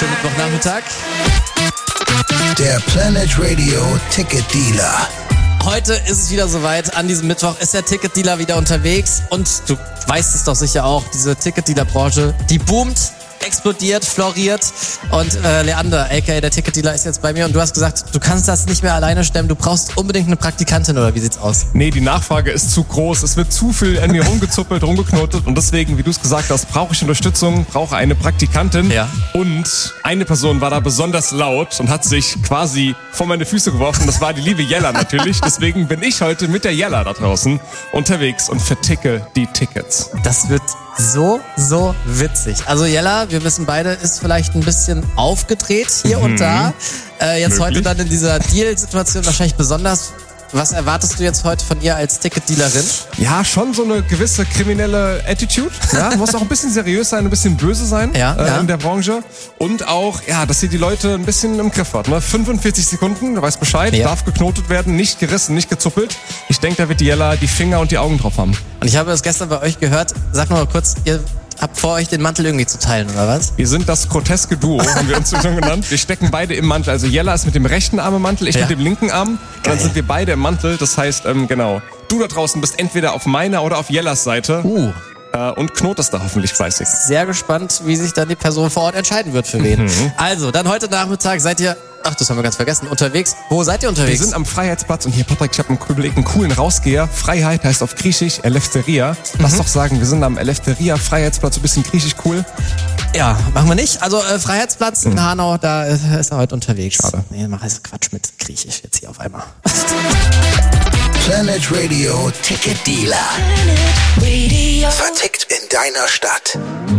Schönen Mittwochnachmittag. Der Planet Radio Ticket Dealer. Heute ist es wieder soweit. An diesem Mittwoch ist der Ticketdealer wieder unterwegs. Und du weißt es doch sicher auch, diese Ticketdealer-Branche, die boomt, explodiert, floriert. Und Leander, aka der Ticketdealer, ist jetzt bei mir. Und du hast gesagt, du kannst das nicht mehr alleine stemmen. Du brauchst unbedingt eine Praktikantin, oder wie sieht's aus? Nee, die Nachfrage ist zu groß. Es wird zu viel an mir rumgezuppelt, rumgeknotet. Und deswegen, wie du es gesagt hast, brauche ich Unterstützung, brauche eine Praktikantin. Ja. Und eine Person war da besonders laut und hat sich quasi vor meine Füße geworfen. Das war die liebe Jella natürlich. Deswegen bin ich heute mit der Jella da draußen unterwegs und verticke die Tickets. Das wird so witzig. Also Jella, wir wissen beide, ist vielleicht ein bisschen aufgedreht hier und da. Jetzt Möglich. heute dann in dieser Deal-Situation wahrscheinlich besonders. Was erwartest du jetzt heute von ihr als Ticketdealerin? Ja, schon so eine gewisse kriminelle Attitude. Ja, muss auch ein bisschen seriös sein, ein bisschen böse sein Ja. in der Branche. Und auch, ja, dass sie die Leute ein bisschen im Griff hat. Ne? 45 Sekunden, du weißt Bescheid, Ja. darf geknotet werden, nicht gerissen, nicht gezuppelt. Ich denke, da wird die Jella die Finger und die Augen drauf haben. Und ich habe das gestern bei euch gehört. Sag noch mal kurz, ihr habt vor, euch den Mantel irgendwie zu teilen, oder was? Wir sind das groteske Duo, haben wir uns so genannt. Wir stecken beide im Mantel. Also Jella ist mit dem rechten Arm im Mantel, ich Ja. mit dem linken Arm. Und dann sind wir beide im Mantel. Das heißt, genau, du da draußen bist entweder auf meiner oder auf Jellas Seite und knotest da hoffentlich fleißig. Sehr gespannt, wie sich dann die Person vor Ort entscheiden wird, für wen. Also, dann heute Nachmittag seid ihr, ach, das haben wir ganz vergessen, unterwegs. Wo seid ihr Wir unterwegs? sind am Freiheitsplatz und hier, Patrick, ich habe einen coolen Rausgeher. Freiheit heißt auf Griechisch Eleftheria. Lass doch sagen, wir sind am Eleftheria Freiheitsplatz, so ein bisschen griechisch cool. Ja, machen wir nicht. Also Freiheitsplatz in Hanau, da ist er heute unterwegs. Schade. Nee, mach jetzt Quatsch mit Griechisch jetzt hier auf einmal. Planet Radio Ticket Dealer. Planet Radio. Vertickt in deiner Stadt.